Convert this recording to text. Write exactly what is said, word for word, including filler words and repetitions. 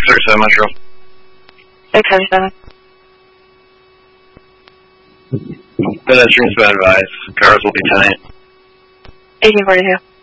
thirty-seven Metro. six thirty-seven. Pedestrians been advised. Cars will be ten eight. eighteen forty-two.